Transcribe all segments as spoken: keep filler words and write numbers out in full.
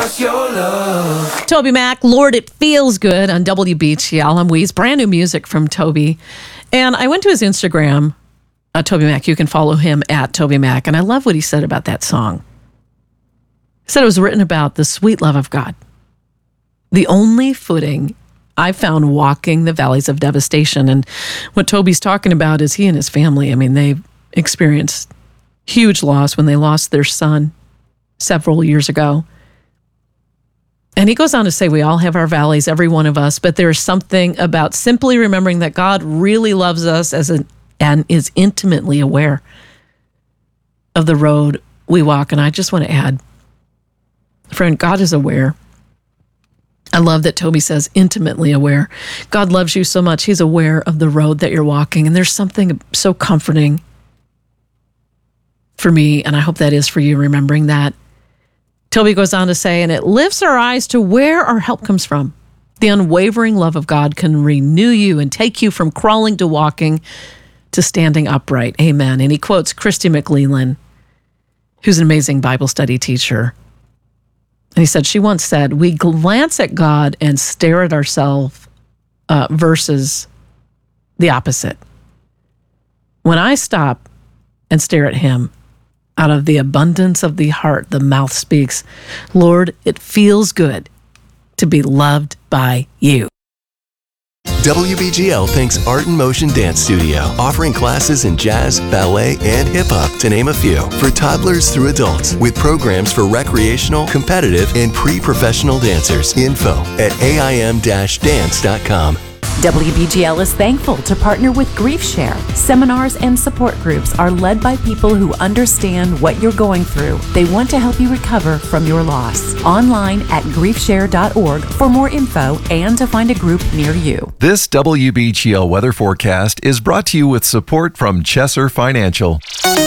just your love. Toby Mac, Lord, It Feels Good on W B G L. I'm Weez. Brand new music from Toby. And I went to his Instagram, uh, Toby Mac. You can follow him at Toby Mac. And I love what he said about that song. He said it was written about the sweet love of God. The only footing I found walking the valleys of devastation. And what Toby's talking about is he and his family, I mean, they experienced huge loss when they lost their son several years ago. And he goes on to say we all have our valleys, every one of us, but there's something about simply remembering that God really loves us as an, and is intimately aware of the road we walk. And I just want to add, friend, God is aware. I love that Toby says intimately aware. God loves you so much. He's aware of the road that you're walking. And there's something so comforting for me, and I hope that is for you, remembering that. Toby goes on to say, and it lifts our eyes to where our help comes from. The unwavering love of God can renew you and take you from crawling to walking to standing upright. Amen. And he quotes Christy McLeland, who's an amazing Bible study teacher. And he said, she once said, we glance at God and stare at ourselves uh, versus the opposite. When I stop and stare at him, out of the abundance of the heart, the mouth speaks. Lord, it feels good to be loved by you. W B G L thanks Art in Motion Dance Studio, offering classes in jazz, ballet, and hip-hop, to name a few, for toddlers through adults, with programs for recreational, competitive, and pre-professional dancers. Info at A I M dance dot com. W B G L is thankful to partner with Grief Share. Seminars and support groups are led by people who understand what you're going through. They want to help you recover from your loss. Online at grief share dot org for more info and to find a group near you. This W B G L weather forecast is brought to you with support from Chesser Financial.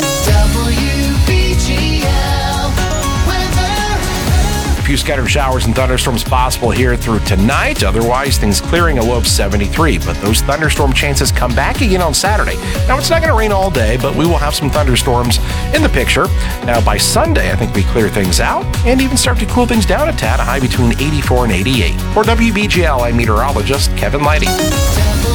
A few scattered showers and thunderstorms possible here through tonight. Otherwise, things clearing, a low of seventy-three. But those thunderstorm chances come back again on Saturday. Now, it's not going to rain all day, but we will have some thunderstorms in the picture. Now, by Sunday, I think we clear things out and even start to cool things down a tad, a high between eighty-four and eighty-eight. For W B G L, I'm meteorologist Kevin Lighty.